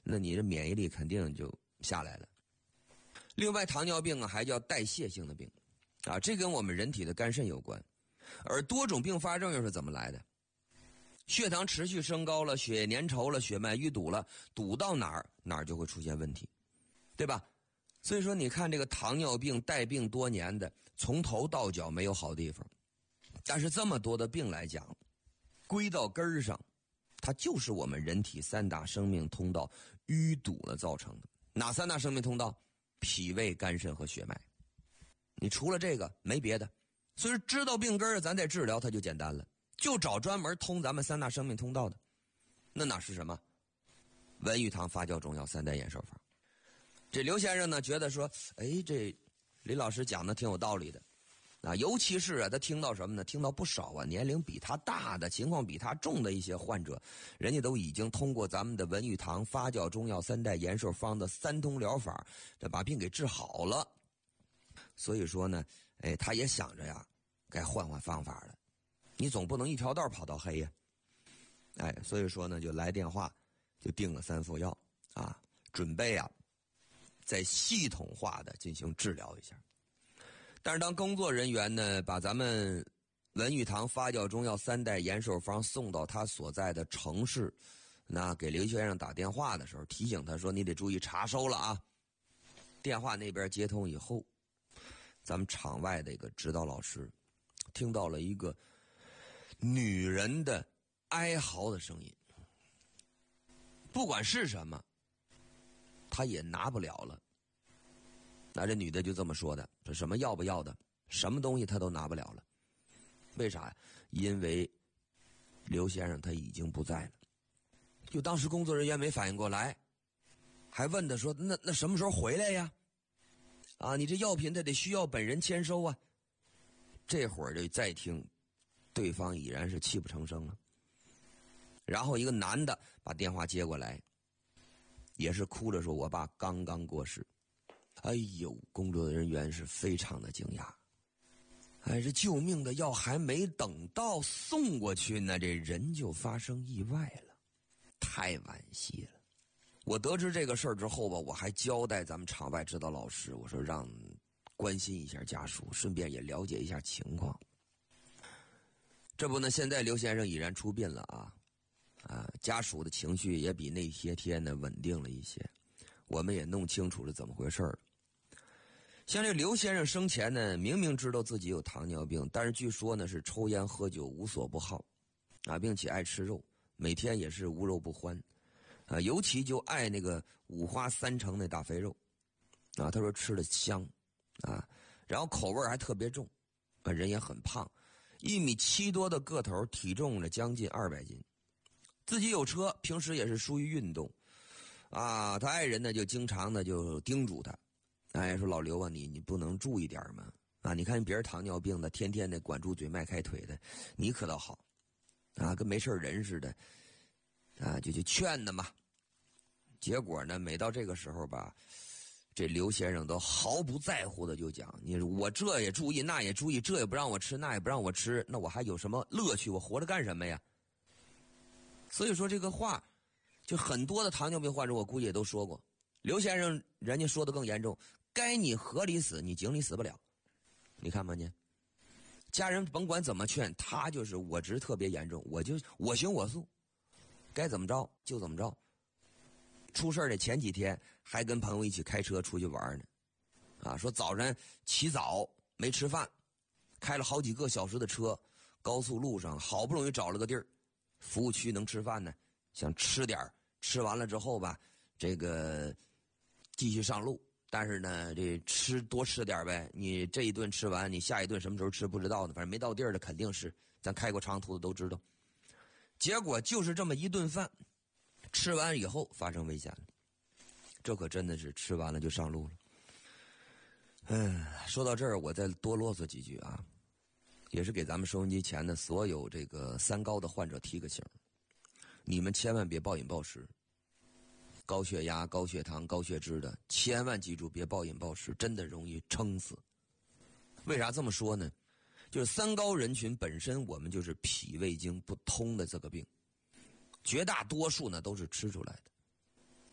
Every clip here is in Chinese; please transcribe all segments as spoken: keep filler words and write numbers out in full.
那你的免疫力肯定就下来了。另外，糖尿病啊还叫代谢性的病啊，这跟我们人体的肝肾有关。而多种并发症又是怎么来的？血糖持续升高了，血液粘稠了，血脉淤堵了，堵到哪儿哪儿就会出现问题，对吧？所以说你看这个糖尿病带病多年的，从头到脚没有好地方。但是这么多的病来讲，归到根儿上，它就是我们人体三大生命通道淤堵了造成的。哪三大生命通道？脾胃、肝肾和血脉。你除了这个没别的。所以知道病根儿，咱再治疗它就简单了，就找专门通咱们三大生命通道的。那哪是什么？文玉堂发酵中药三代延寿方。这刘先生呢觉得说，哎，这李老师讲的挺有道理的啊，尤其是啊他听到什么呢？听到不少啊年龄比他大的、情况比他重的一些患者，人家都已经通过咱们的文玉堂发酵中药三代延寿方的三通疗法，这把病给治好了。所以说呢，哎，他也想着呀，该换换方法了。你总不能一条道跑到黑呀，哎，所以说呢，就来电话，就订了三副药啊，准备啊，再系统化的进行治疗一下。但是当工作人员呢，把咱们文玉堂发酵中药三代延寿方送到他所在的城市，那给刘先生打电话的时候，提醒他说：“你得注意查收了啊。”电话那边接通以后，咱们场外的一个指导老师听到了一个女人的哀嚎的声音，不管是什么，他也拿不了了。那这女的就这么说的，说什么要不要的，什么东西他都拿不了了。为啥呀？因为刘先生他已经不在了。就当时工作人员没反应过来，还问他说：“那那什么时候回来呀？啊，你这药品他得需要本人签收啊。”这会儿就再听，对方已然是泣不成声了。然后一个男的把电话接过来，也是哭着说：“我爸刚刚过世。”哎呦，工作人员是非常的惊讶。哎，这救命的药还没等到送过去呢，这人就发生意外了，太惋惜了。我得知这个事儿之后吧，我还交代咱们场外指导老师，我说让关心一下家属，顺便也了解一下情况。这不呢，现在刘先生已然出殡了啊，啊，家属的情绪也比那些天呢稳定了一些，我们也弄清楚了怎么回事了。像这刘先生生前呢，明明知道自己有糖尿病，但是据说呢是抽烟喝酒无所不好，啊，并且爱吃肉，每天也是无肉不欢，啊，尤其就爱那个五花三成那大肥肉，啊，他说吃的香，啊，然后口味还特别重，啊，人也很胖，一米七多的个头，体重呢将近二百斤，自己有车，平时也是疏于运动，啊，他爱人呢就经常呢就叮嘱他。哎，说老刘啊，你你不能注意点吗？啊，你看别人糖尿病的，天天的管住嘴迈开腿的，你可倒好，啊，跟没事人似的，啊，就去劝他嘛。结果呢，每到这个时候吧，这刘先生都毫不在乎的就讲：“你我这也注意，那也注意，这也不让我吃，那也不让我吃，那我还有什么乐趣？我活着干什么呀？”所以说这个话，就很多的糖尿病患者，我估计也都说过。刘先生人家说的更严重。该你河里死，你井里死不了。你看吧你，家人甭管怎么劝，他就是我执特别严重，我就我行我素，该怎么着就怎么着。出事的前几天还跟朋友一起开车出去玩呢，啊，说早晨起早没吃饭，开了好几个小时的车，高速路上好不容易找了个地儿，服务区能吃饭呢，想吃点吃完了之后吧，这个继续上路。但是呢，这吃多吃点呗，你这一顿吃完，你下一顿什么时候吃不知道呢，反正没到地儿的肯定是，咱开过长途的都知道。结果就是这么一顿饭，吃完以后发生危险了，这可真的是吃完了就上路了。嗯，说到这儿，我再多啰嗦几句啊，也是给咱们收音机前的所有这个三高的患者提个醒，你们千万别暴饮暴食。高血压、高血糖、高血脂的，千万记住别暴饮暴食，真的容易撑死。为啥这么说呢？就是三高人群本身我们就是脾胃经不通的这个病，绝大多数呢都是吃出来的。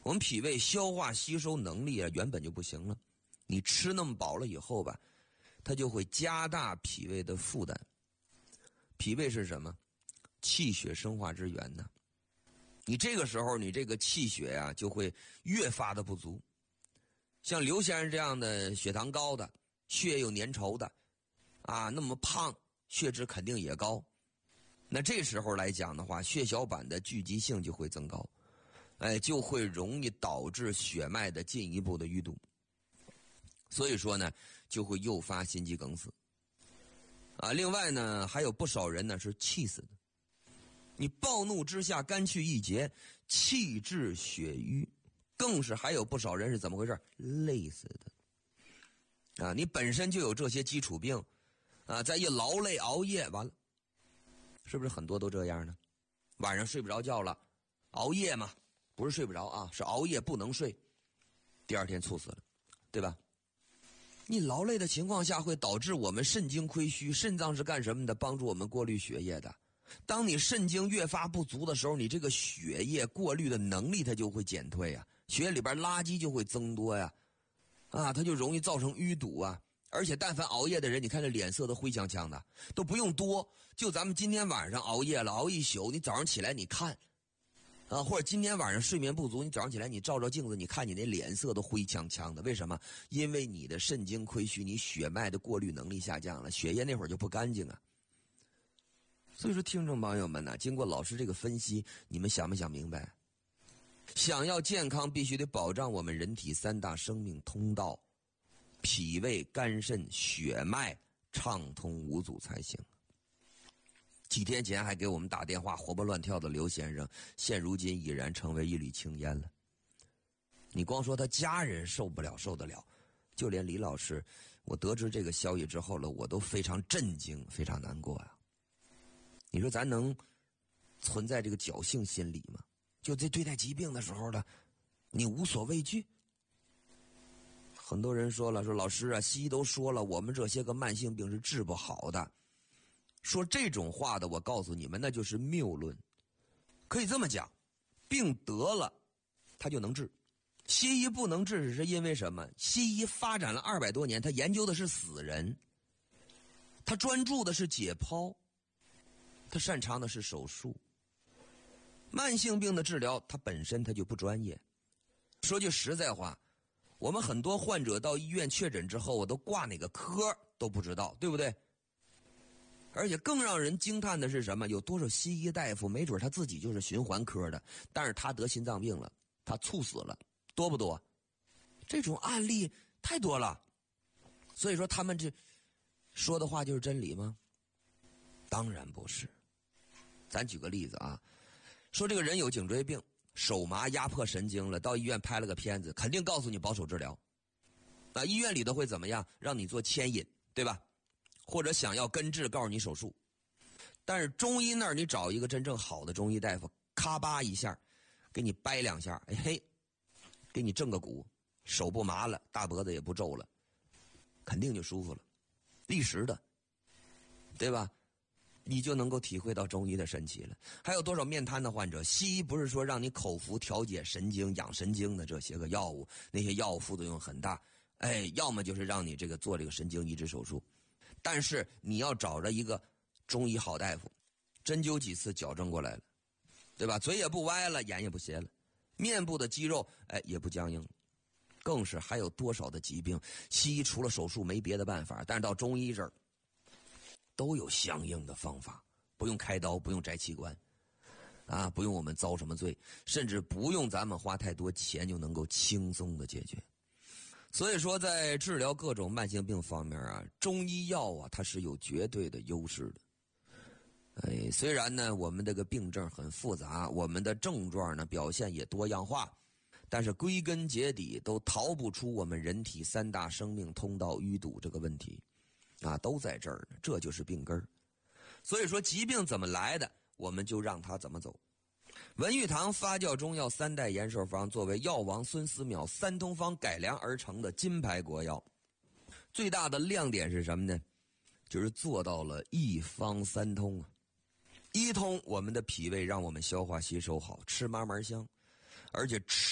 我们脾胃消化吸收能力啊原本就不行了，你吃那么饱了以后吧，它就会加大脾胃的负担。脾胃是什么？气血生化之源呢。你这个时候你这个气血啊就会越发的不足。像刘先生这样的血糖高的，血又粘稠的啊，那么胖，血脂肯定也高。那这时候来讲的话，血小板的聚集性就会增高，哎，就会容易导致血脉的进一步的淤堵。所以说呢，就会诱发心肌梗死。啊，另外呢，还有不少人呢是气死的。你暴怒之下肝气郁结，气滞血瘀，更是还有不少人是怎么回事？累死的。啊，你本身就有这些基础病，啊，再一劳累熬夜，完了，是不是很多都这样呢？晚上睡不着觉了，熬夜嘛，不是睡不着啊，是熬夜不能睡，第二天猝死了，对吧？你劳累的情况下会导致我们肾精亏虚，肾脏是干什么的？帮助我们过滤血液的。当你肾精越发不足的时候，你这个血液过滤的能力它就会减退啊，血液里边垃圾就会增多呀，啊，它就容易造成淤堵啊。而且但凡熬夜的人，你看这脸色都灰呛呛的，都不用多，就咱们今天晚上熬夜了，熬一宿，你早上起来你看啊，或者今天晚上睡眠不足，你早上起来你照照镜子，你看你那脸色都灰呛呛的，为什么？因为你的肾精亏虚，你血脉的过滤能力下降了，血液那会儿就不干净啊。所以说听众朋友们呢、啊，经过老师这个分析，你们想没想明白？想要健康，必须得保障我们人体三大生命通道，脾胃、肝肾、血脉畅通无阻才行。几天前还给我们打电话活蹦乱跳的刘先生，现如今已然成为一缕青烟了。你光说他家人受不了受得了，就连李老师，我得知这个消息之后了，我都非常震惊，非常难过啊。你说咱能存在这个侥幸心理吗？就在对待疾病的时候呢，你无所畏惧。很多人说了，说老师啊，西医都说了，我们这些个慢性病是治不好的。说这种话的，我告诉你们，那就是谬论。可以这么讲，病得了，它就能治。西医不能治是因为什么？西医发展了二百多年，他研究的是死人，他专注的是解剖，他擅长的是手术。慢性病的治疗，它本身它就不专业。说句实在话，我们很多患者到医院确诊之后，我都挂哪个科都不知道，对不对？而且更让人惊叹的是什么？有多少西医大夫没准他自己就是循环科的，但是他得心脏病了，他猝死了，多不多？这种案例太多了。所以说他们这说的话就是真理吗？当然不是。咱举个例子啊，说这个人有颈椎病，手麻压迫神经了，到医院拍了个片子，肯定告诉你保守治疗。那医院里头会怎么样？让你做牵引，对吧？或者想要根治，告诉你手术。但是中医那儿你找一个真正好的中医大夫，咔吧一下给你掰两下，哎嘿，给你正个骨，手不麻了，大脖子也不皱了，肯定就舒服了，立时的，对吧？你就能够体会到中医的神奇了。还有多少面瘫的患者，西医不是说让你口服调节神经养神经的这些个药物，那些药物副作用很大，哎，要么就是让你这个做这个神经移植手术。但是你要找着一个中医好大夫，针灸几次矫正过来了，对吧？嘴也不歪了，眼也不斜了，面部的肌肉哎也不僵硬了。更是还有多少的疾病，西医除了手术没别的办法，但是到中医这儿都有相应的方法，不用开刀，不用摘器官啊，不用我们遭什么罪，甚至不用咱们花太多钱就能够轻松的解决。所以说在治疗各种慢性病方面啊，中医药啊它是有绝对的优势的。哎，虽然呢我们这个病症很复杂，我们的症状呢表现也多样化，但是归根结底都逃不出我们人体三大生命通道淤堵这个问题啊，都在这儿呢，这就是病根儿。所以说疾病怎么来的，我们就让它怎么走。文玉堂发酵中药三代延寿方作为药王孙思邈三通方改良而成的金牌国药，最大的亮点是什么呢？就是做到了一方三通啊。一通，我们的脾胃让我们消化吸收好，吃嘛嘛香，而且吃